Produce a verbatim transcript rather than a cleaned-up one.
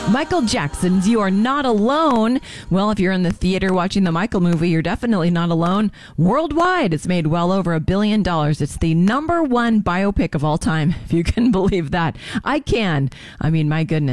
Michael Jackson's You Are Not Alone. Well, if you're in the theater watching the Michael movie, you're definitely not alone. Worldwide, it's made well over a billion dollars. It's the number one biopic of all time, if you can believe that. I can. I mean, my goodness.